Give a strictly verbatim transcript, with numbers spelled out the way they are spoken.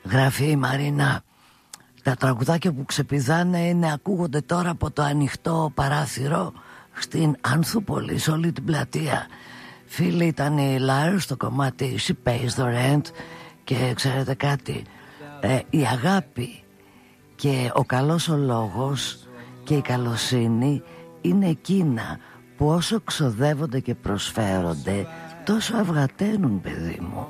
Γράφει η Μαρίνα: τα τραγουδάκια που ξεπηδάνε είναι, ακούγονται τώρα από το ανοιχτό παράθυρο στην Ανθούπολη, σε όλη την πλατεία. Φίλοι, ήταν η Λάρου στο κομμάτι She Pays the Rent. Και ξέρετε κάτι, ε, η αγάπη και ο καλός ο λόγος και η καλοσύνη είναι εκείνα που όσο ξοδεύονται και προσφέρονται τόσο αυγαταίνουν, παιδί μου.